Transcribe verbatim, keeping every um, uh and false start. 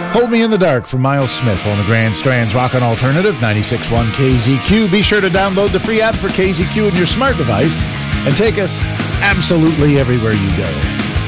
Hold Me in the Dark from Miles Smith on the Grand Strands Rockin' Alternative, ninety-six point one K Z Q. Be sure to download the free app for K Z Q on your smart device and take us absolutely everywhere you go.